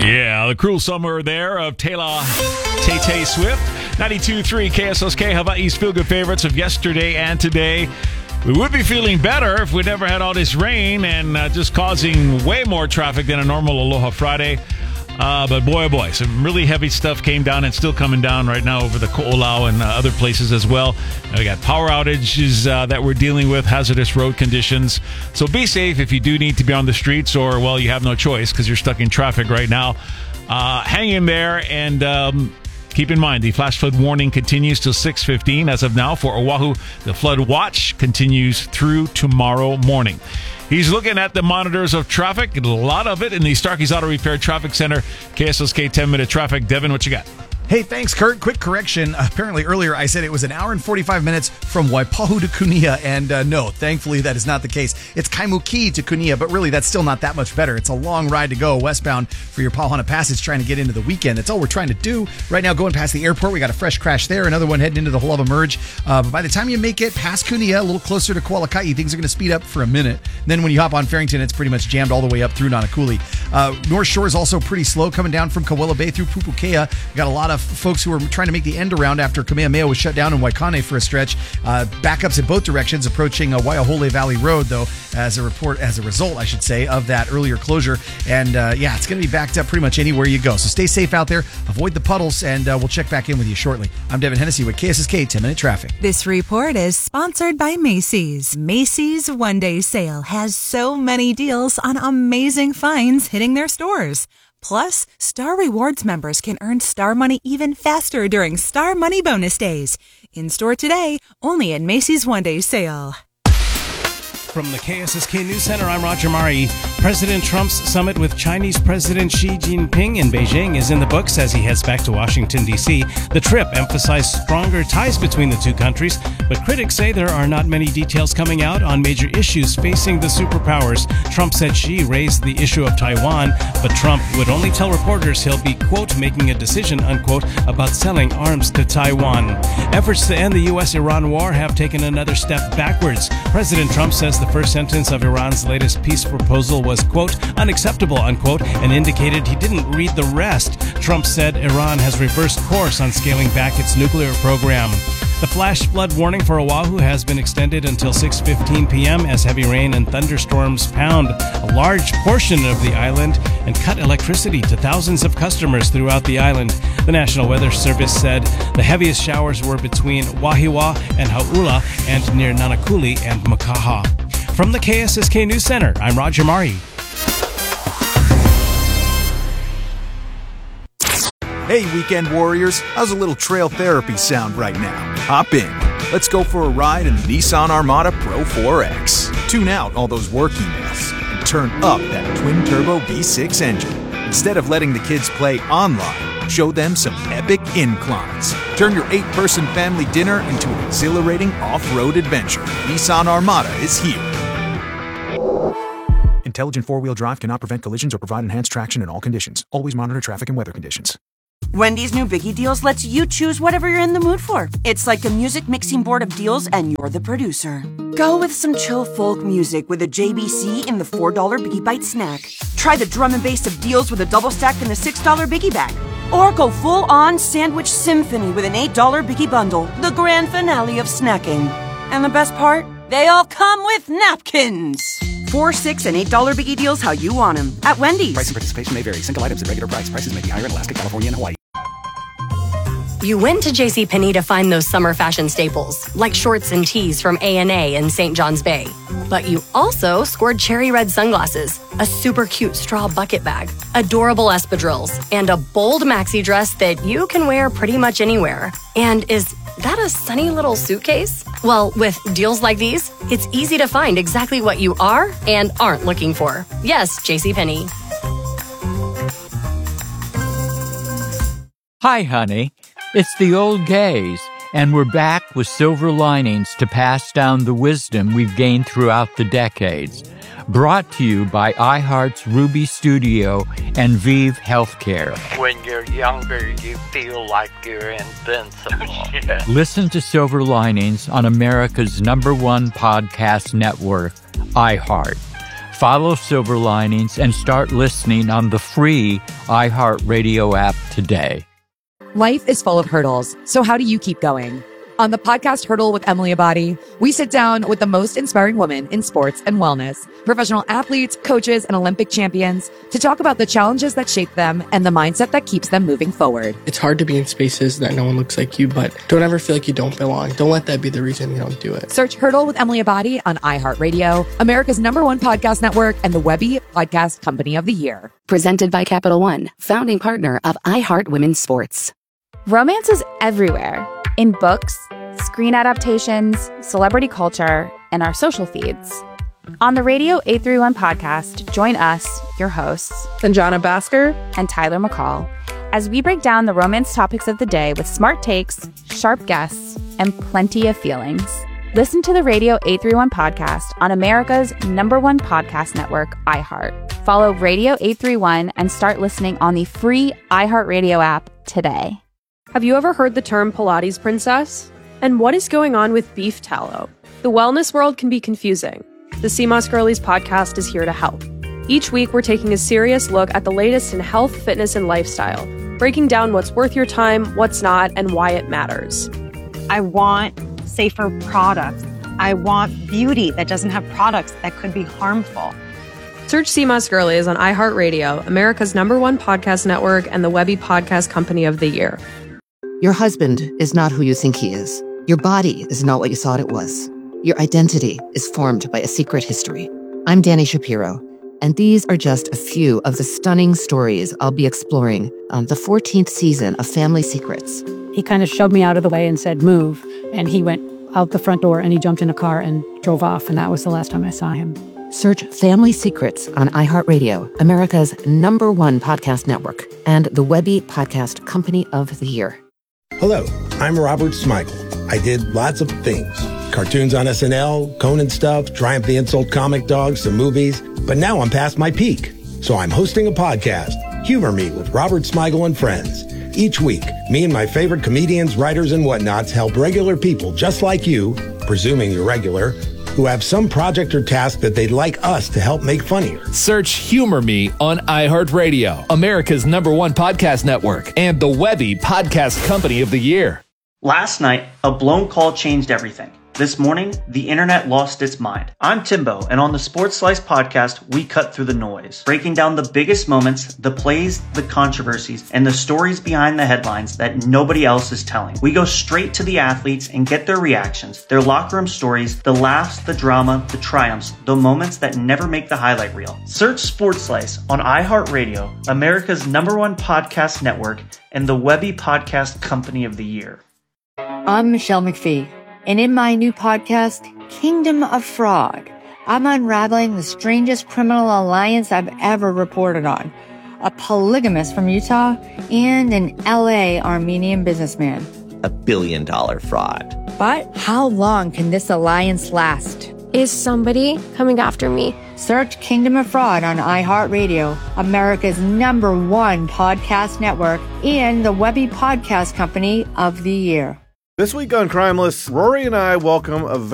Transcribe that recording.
Yeah, the cruel summer there of Taylor Tay Swift. 92.3 KSSK, Hawaii's feel-good favorites of yesterday and today. We would be feeling better if we never had all this rain and just causing way more traffic than a normal Aloha Friday. But boy, oh boy, some really heavy stuff came down and still coming down right now over the Ko'olau and other places as well. We got power outages that we're dealing with, hazardous road conditions. So be safe if you do need to be on the streets or, well, you have no choice because you're stuck in traffic right now. Hang in there and keep in mind, the flash flood warning continues till 6:15 as of now. For Oahu, the flood watch continues through tomorrow morning. He's looking at the monitors of traffic, a lot of it in the Starkey's Auto Repair Traffic Center. KSSK 10-minute traffic. Devin, what you got? Hey, thanks, Kurt. Quick correction. Apparently earlier I said it was an hour and 45 minutes from Waipahu to Kunia, and no, thankfully that is not the case. It's Kaimuki to Kunia, but really that's still not that much better. It's a long ride to go westbound for your Pauhana Passage trying to get into the weekend. That's all we're trying to do. Right now, going past the airport, we got a fresh crash there, another one heading into the Halawa Merge. But by the time you make it past Kunia, a little closer to Kualakai, things are going to speed up for a minute. And then when you hop on Farrington, it's pretty much jammed all the way up through Nanakuli. North Shore is also pretty slow coming down from Kawela Bay through Pupukea. We got a lot of folks who are trying to make the end around after Kamehameha was shut down in Waikane for a stretch. Backups in both directions approaching Waiahole Valley Road, though, as a result, I should say, of that earlier closure. And yeah, it's going to be backed up pretty much anywhere you go. So stay safe out there, avoid the puddles, and we'll check back in with you shortly. I'm Devin Hennessy with KSSK 10-Minute Traffic. This report is sponsored by Macy's. Macy's one-day sale has so many deals on amazing finds hitting their stores. Plus, Star Rewards members can earn Star Money even faster during Star Money Bonus Days. In store today, only at Macy's One-Day Sale. From the KSSK News Center, I'm Roger Mari. President Trump's summit with Chinese President Xi Jinping in Beijing is in the books as he heads back to Washington, D.C. The trip emphasized stronger ties between the two countries, but critics say there are not many details coming out on major issues facing the superpowers. Trump said Xi raised the issue of Taiwan, but Trump would only tell reporters he'll be, quote, making a decision, unquote, about selling arms to Taiwan. Efforts to end the U.S.-Iran war have taken another step backwards. President Trump says the first sentence of Iran's latest peace proposal was, quote, unacceptable, unquote, and indicated he didn't read the rest. Trump said Iran has reversed course on scaling back its nuclear program. The flash flood warning for Oahu has been extended until 6:15 p.m. as heavy rain and thunderstorms pound a large portion of the island and cut electricity to thousands of customers throughout the island. The National Weather Service said the heaviest showers were between Wahiawa and Hauula and near Nanakuli and Makaha. From the KSSK News Center, I'm Roger Mari. Hey, weekend warriors, how's a little trail therapy sound right now? Hop in. Let's go for a ride in the Nissan Armada Pro 4X. Tune out all those work emails and turn up that twin-turbo V6 engine. Instead of letting the kids play online, show them some epic inclines. Turn your 8-person family dinner into an exhilarating off-road adventure. Nissan Armada is here. Intelligent four-wheel drive cannot prevent collisions or provide enhanced traction in all conditions. Always monitor traffic and weather conditions. Wendy's new Biggie Deals lets you choose whatever you're in the mood for. It's like a music mixing board of deals, and you're the producer. Go with some chill folk music with a JBC in the $4 Biggie Bite snack. Try the drum and bass of deals with a double stack in the $6 Biggie Bag. Or go full-on sandwich symphony with an $8 Biggie Bundle, the grand finale of snacking. And the best part? They all come with napkins. $4, $6, and $8 Biggie Deals how you want them at Wendy's. Price and participation may vary. Single items at regular price. Prices may be higher in Alaska, California, and Hawaii. You went to JCPenney to find those summer fashion staples, like shorts and tees from A&A in St. John's Bay. But you also scored cherry red sunglasses, a super cute straw bucket bag, adorable espadrilles, and a bold maxi dress that you can wear pretty much anywhere. And is that a sunny little suitcase? Well, with deals like these, it's easy to find exactly what you are and aren't looking for. Yes, JCPenney. Hi, honey. It's the old gays, and we're back with silver linings to pass down the wisdom we've gained throughout the decades. Brought to you by iHeart's Ruby Studio and Vive Healthcare. When you're younger, you feel like you're invincible. Yeah. Listen to Silver Linings on America's #1 podcast network, iHeart. Follow Silver Linings and start listening on the free iHeartRadio app today. Life is full of hurdles, so how do you keep going? On the podcast Hurdle with Emily Abadi, we sit down with the most inspiring women in sports and wellness, professional athletes, coaches, and Olympic champions to talk about the challenges that shape them and the mindset that keeps them moving forward. It's hard to be in spaces that no one looks like you, but don't ever feel like you don't belong. Don't let that be the reason you don't do it. Search Hurdle with Emily Abadi on iHeartRadio, America's #1 podcast network, and the Webby Podcast Company of the Year. Presented by Capital One, founding partner of iHeart Women's Sports. Romance is everywhere. In books, screen adaptations, celebrity culture, and our social feeds. On the Radio 831 podcast, join us, your hosts, Sanjana Bhaskar and Tyler McCall, as we break down the romance topics of the day with smart takes, sharp guests, and plenty of feelings. Listen to the Radio 831 podcast on America's #1 podcast network, iHeart. Follow Radio 831 and start listening on the free iHeartRadio app today. Have you ever heard the term Pilates princess? And what is going on with beef tallow? The wellness world can be confusing. The Sea Moss Girlies podcast is here to help. Each week, we're taking a serious look at the latest in health, fitness, and lifestyle, breaking down what's worth your time, what's not, and why it matters. I want safer products. I want beauty that doesn't have products that could be harmful. Search Sea Moss Girlies on iHeartRadio, America's #1 podcast network, and the Webby Podcast Company of the Year. Your husband is not who you think he is. Your body is not what you thought it was. Your identity is formed by a secret history. I'm Danny Shapiro, and these are just a few of the stunning stories I'll be exploring on the 14th season of Family Secrets. He kind of shoved me out of the way and said, move. And he went out the front door and he jumped in a car and drove off. And that was the last time I saw him. Search Family Secrets on iHeartRadio, America's #1 podcast network, and the Webby Podcast Company of the Year. Hello, I'm Robert Smigel. I did lots of things. Cartoons on SNL, Conan stuff, Triumph the Insult Comic Dogs, some movies. But now I'm past my peak. So I'm hosting a podcast, Humor Me with Robert Smigel and Friends. Each week, me and my favorite comedians, writers, and whatnots help regular people just like you, presuming you're regular, who have some project or task that they'd like us to help make funnier. Search Humor Me on iHeartRadio, America's #1 podcast network, and the Webby Podcast Company of the Year. Last night, a blown call changed everything. This morning, the internet lost its mind. I'm Timbo, and on the Sports Slice podcast, we cut through the noise, breaking down the biggest moments, the plays, the controversies, and the stories behind the headlines that nobody else is telling. We go straight to the athletes and get their reactions, their locker room stories, the laughs, the drama, the triumphs, the moments that never make the highlight reel. Search Sports Slice on iHeartRadio, America's #1 podcast network, and the Webby Podcast Company of the Year. I'm Michelle McPhee. And in my new podcast, Kingdom of Fraud, I'm unraveling the strangest criminal alliance I've ever reported on. A polygamist from Utah and an LA Armenian businessman. $1 billion fraud. But how long can this alliance last? Is somebody coming after me? Search Kingdom of Fraud on iHeartRadio, America's #1 podcast network, and the Webby Podcast Company of the Year. This week on Crimeless, Rory and I welcome a